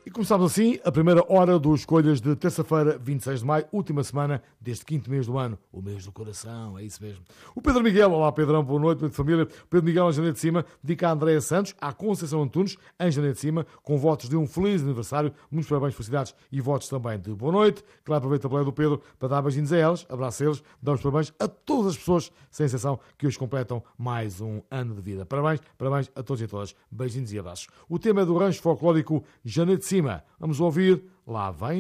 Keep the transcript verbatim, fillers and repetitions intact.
E começámos assim a primeira hora dos Escolhas de terça-feira, vinte e seis de maio, última semana deste quinto mês do ano. O mês do coração, é isso mesmo. O Pedro Miguel, olá Pedrão, boa noite, boa noite família. O Pedro Miguel, em Janeiro de Cima, dedica a Andréa Santos, à Conceição Antunes, em Janeiro de Cima, com votos de um feliz aniversário, muitos parabéns, felicidades e votos também de boa noite. Claro, aproveita a boleia do Pedro para dar beijinhos a elas, abraço a eles, dar os parabéns a todas as pessoas, sem exceção, que hoje completam mais um ano de vida. Parabéns, parabéns a todos e a todas. Beijinhos e abraços. O tema é do rancho folclórico Janeiro de Cima. Vamos ouvir Lá Vem